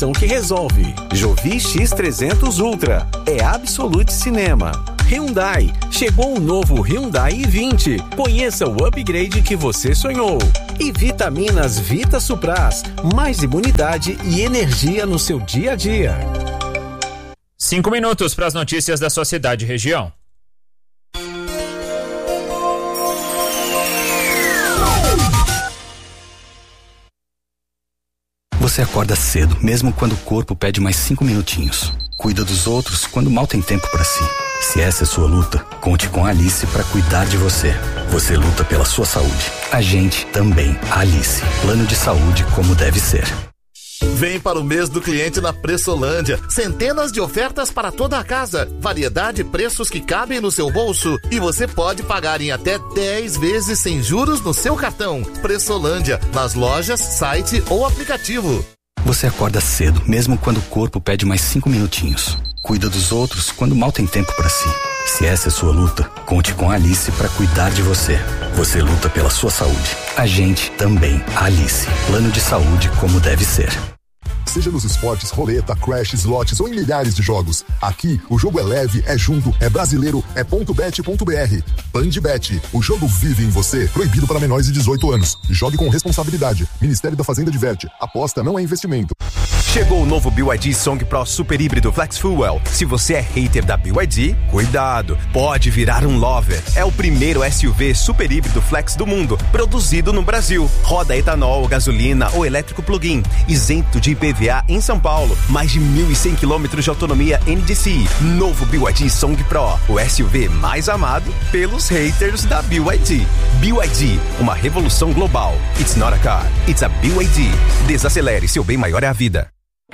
que resolve. Jovi X300 Ultra é Absolute Cinema. Hyundai, chegou o novo Hyundai i20. Conheça o upgrade que você sonhou. E Vitaminas Vita Supras, mais imunidade e energia no seu dia a dia. 5 minutos para as notícias da sua cidade e região. Você acorda cedo, mesmo quando o corpo pede mais 5 minutinhos. Cuida dos outros quando mal tem tempo para si. Se essa é sua luta, conte com a Alice para cuidar de você. Você luta pela sua saúde. A gente também. A Alice. Plano de saúde como deve ser. Vem para o mês do cliente na Pressolândia. Centenas de ofertas para toda a casa. Variedade e preços que cabem no seu bolso. E você pode pagar em até 10 vezes sem juros no seu cartão. Pressolândia, nas lojas, site ou aplicativo. Você acorda cedo, mesmo quando o corpo pede mais 5 minutinhos. Cuida dos outros quando mal tem tempo para si. Se essa é sua luta, conte com a Alice para cuidar de você. Você luta pela sua saúde. A gente também. A Alice. Plano de saúde como deve ser. Seja nos esportes, roleta, crash, slots ou em milhares de jogos. Aqui, o jogo é leve, é junto, é brasileiro, é .bet.br. Bandbet, o jogo vive em você. Proibido para menores de 18 anos. Jogue com responsabilidade. Ministério da Fazenda diverte. Aposta não é investimento. Chegou o novo BYD Song Pro Super Híbrido Flex Fuel. Se você é hater da BYD, cuidado, pode virar um lover. É o primeiro SUV super híbrido flex do mundo, produzido no Brasil. Roda etanol, gasolina ou elétrico plug-in, isento de IPVA em São Paulo. Mais de 1.100 km de autonomia NDCi. Novo BYD Song Pro, o SUV mais amado pelos haters da BYD. BYD, uma revolução global. It's not a car, it's a BYD. Desacelere, seu bem maior é a vida.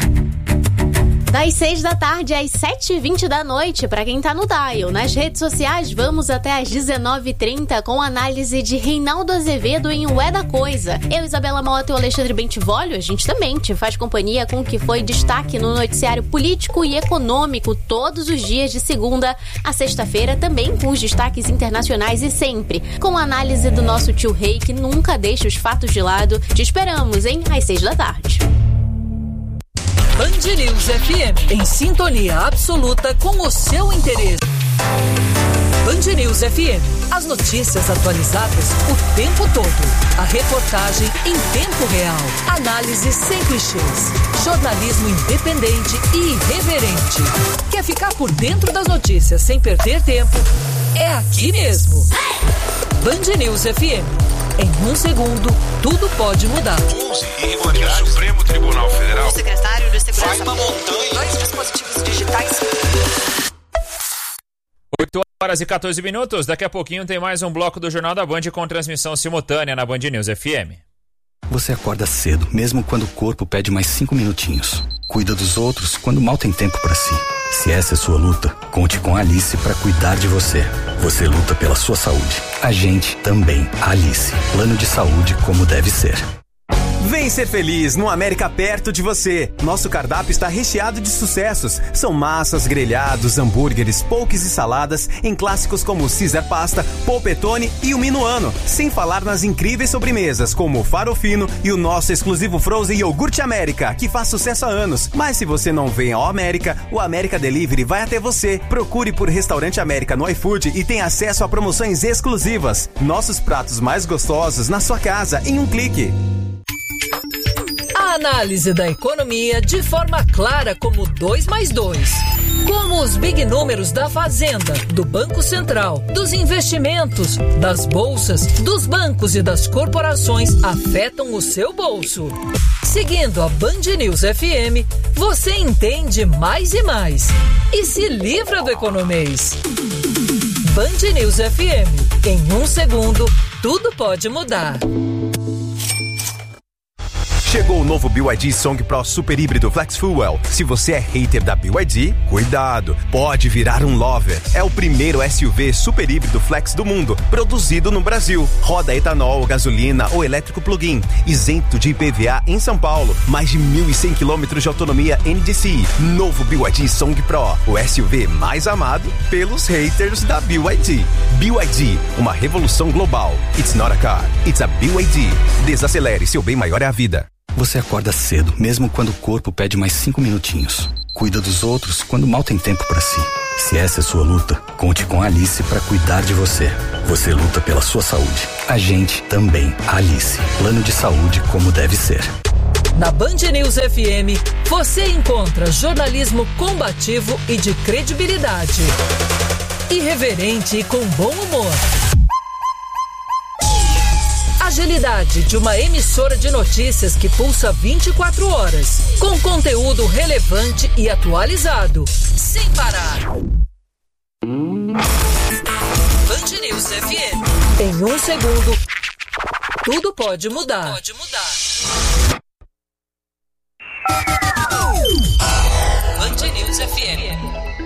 Das 6 da tarde às 7h20 da noite, para quem tá no dial. Nas redes sociais, vamos até às 19h30 com análise de Reinaldo Azevedo em O É da Coisa. Eu, Isabela Mota e o Alexandre Bentivolio, a gente também te faz companhia com o que foi destaque no noticiário político e econômico todos os dias de segunda a sexta-feira, também com os destaques internacionais e sempre com a análise do nosso tio Rei, que nunca deixa os fatos de lado. Te esperamos, hein? Às 6 da tarde. Band News FM, em sintonia absoluta com o seu interesse. Band News FM, as notícias atualizadas o tempo todo. A reportagem em tempo real. Análise sem clichês. Jornalismo independente e irreverente. Quer ficar por dentro das notícias sem perder tempo? É aqui mesmo. Band News FM. Em um segundo, tudo pode mudar. O Supremo Tribunal Federal. O secretário de Segurança. Vai uma montanha. 2 dispositivos digitais. 8h14. Daqui a pouquinho tem mais um bloco do Jornal da Band com transmissão simultânea na Band News FM. Você acorda cedo, mesmo quando o corpo pede mais 5 minutinhos. Cuida dos outros quando mal tem tempo para si. Se essa é sua luta, conte com a Alice para cuidar de você. Você luta pela sua saúde. A gente também. A Alice. Plano de saúde como deve ser. Vem ser feliz no América perto de você. Nosso cardápio está recheado de sucessos. São massas, grelhados, hambúrgueres, pokés e saladas em clássicos como o Caesar Pasta, Polpettone e o Minuano. Sem falar nas incríveis sobremesas como o Farofino e o nosso exclusivo Frozen Iogurte América, que faz sucesso há anos. Mas se você não vem ao América, o América Delivery vai até você. Procure por Restaurante América no iFood e tem acesso a promoções exclusivas. Nossos pratos mais gostosos na sua casa em um clique. A análise da economia de forma clara como 2+2. Como os big números da Fazenda, do Banco Central, dos investimentos, das bolsas, dos bancos e das corporações afetam o seu bolso. Seguindo a Band News FM, você entende mais e mais. E se livra do economês. Band News FM. Em um segundo, tudo pode mudar. Chegou o novo BYD Song Pro Super Híbrido Flex Fuel. Se você é hater da BYD, cuidado, pode virar um lover. É o primeiro SUV super híbrido flex do mundo, produzido no Brasil. Roda etanol, gasolina ou elétrico plug-in, isento de IPVA em São Paulo. Mais de 1.100 km de autonomia NDCi. Novo BYD Song Pro, o SUV mais amado pelos haters da BYD. BYD, uma revolução global. It's not a car, it's a BYD. Desacelere, seu bem maior é a vida. Você acorda cedo, mesmo quando o corpo pede mais 5 minutinhos. Cuida dos outros quando mal tem tempo para si. Se essa é sua luta, conte com a Alice para cuidar de você. Você luta pela sua saúde. A gente também. Alice. Plano de saúde como deve ser. Na Band News FM, você encontra jornalismo combativo e de credibilidade. Irreverente e com bom humor. Agilidade de uma emissora de notícias que pulsa 24 horas, com conteúdo relevante e atualizado, sem parar. Band News FM. Em 1 segundo, tudo pode mudar. Band News FM.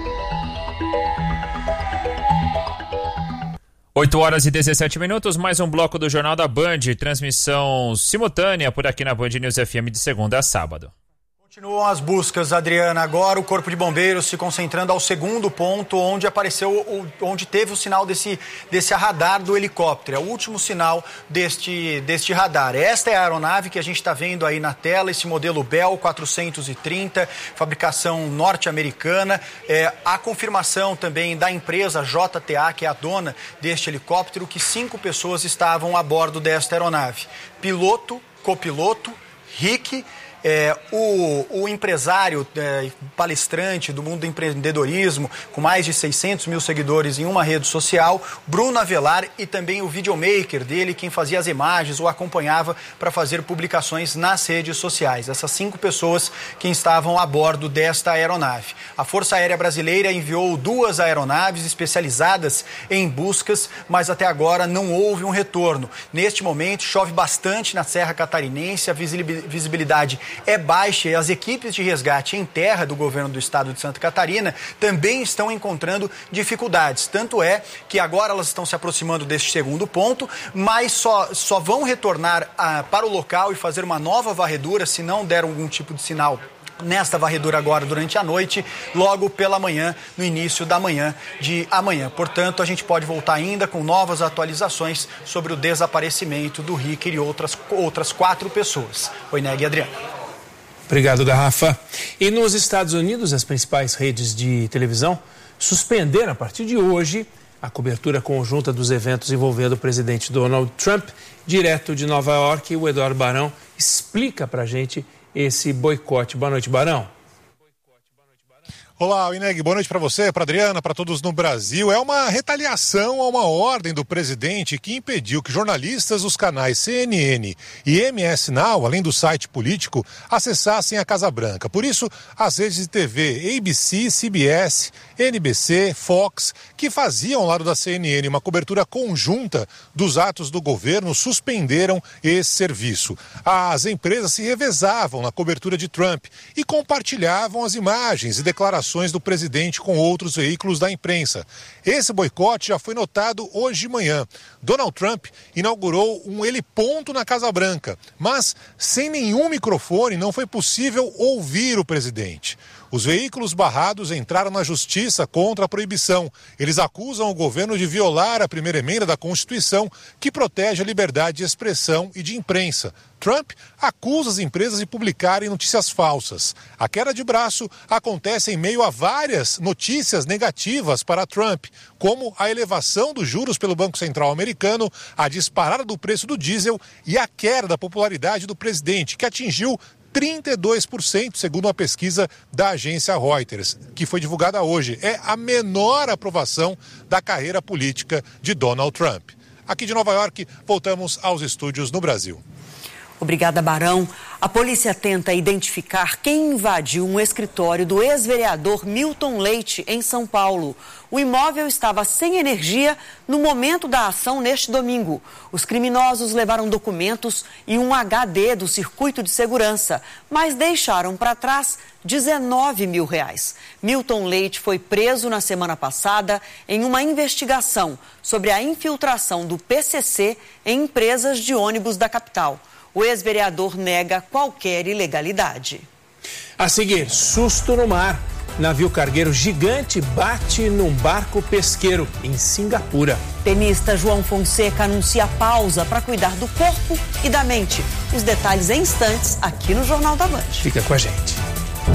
8h17, mais um bloco do Jornal da Band, transmissão simultânea por aqui na Band News FM de segunda a sábado. Continuam as buscas, Adriana. Agora o Corpo de Bombeiros se concentrando ao segundo ponto onde onde teve o sinal desse radar do helicóptero. É o último sinal deste radar. Esta é a aeronave que a gente está vendo aí na tela, esse modelo Bell 430, fabricação norte-americana. A confirmação também da empresa JTA, que é a dona deste helicóptero, que 5 pessoas estavam a bordo desta aeronave. Piloto, copiloto, Rick... O empresário palestrante do mundo do empreendedorismo, com mais de 600 mil seguidores em uma rede social, Bruno Avelar, e também o videomaker dele, quem fazia as imagens ou acompanhava para fazer publicações nas redes sociais. Essas 5 pessoas que estavam a bordo desta aeronave. A Força Aérea Brasileira enviou 2 aeronaves especializadas em buscas, mas até agora não houve um retorno. Neste momento chove bastante na Serra Catarinense, a visibilidade é baixa e as equipes de resgate em terra do governo do estado de Santa Catarina também estão encontrando dificuldades. Tanto é que agora elas estão se aproximando deste segundo ponto, mas só vão retornar para o local e fazer uma nova varredura se não der algum tipo de sinal nesta varredura agora durante a noite, logo pela manhã, no início da manhã de amanhã. Portanto, a gente pode voltar ainda com novas atualizações sobre o desaparecimento do Ricker e outras 4 pessoas. Oi, Neg e Adriano. Obrigado, Garrafa. E nos Estados Unidos, as principais redes de televisão suspenderam a partir de hoje a cobertura conjunta dos eventos envolvendo o presidente Donald Trump. Direto de Nova York, o Eduardo Barão explica pra gente esse boicote. Boa noite, Barão. Olá, Ineg, boa noite para você, para Adriana, para todos no Brasil. É uma retaliação a uma ordem do presidente que impediu que jornalistas dos canais CNN e MS Now, além do site político, acessassem a Casa Branca. Por isso, as redes de TV ABC, CBS, NBC, Fox, que faziam ao lado da CNN uma cobertura conjunta dos atos do governo, suspenderam esse serviço. As empresas se revezavam na cobertura de Trump e compartilhavam as imagens e declarações do presidente com outros veículos da imprensa. Esse boicote já foi notado hoje de manhã. Donald Trump inaugurou um heliponto na Casa Branca, mas sem nenhum microfone não foi possível ouvir o presidente. Os veículos barrados entraram na justiça contra a proibição. Eles acusam o governo de violar a primeira emenda da Constituição, que protege a liberdade de expressão e de imprensa. Trump acusa as empresas de publicarem notícias falsas. A queda de braço acontece em meio a várias notícias negativas para Trump, como a elevação dos juros pelo Banco Central americano, a disparada do preço do diesel e a queda da popularidade do presidente, que atingiu 32%, segundo uma pesquisa da agência Reuters, que foi divulgada hoje. É a menor aprovação da carreira política de Donald Trump. Aqui de Nova York, voltamos aos estúdios no Brasil. Obrigada, Barão. A polícia tenta identificar quem invadiu um escritório do ex-vereador Milton Leite, em São Paulo. O imóvel estava sem energia no momento da ação neste domingo. Os criminosos levaram documentos e um HD do circuito de segurança, mas deixaram para trás R$19 mil. Milton Leite foi preso na semana passada em uma investigação sobre a infiltração do PCC em empresas de ônibus da capital. O ex-vereador nega qualquer ilegalidade. A seguir, susto no mar. Navio cargueiro gigante bate num barco pesqueiro em Singapura. Tenista João Fonseca anuncia pausa para cuidar do corpo e da mente. Os detalhes em instantes aqui no Jornal da Band. Fica com a gente.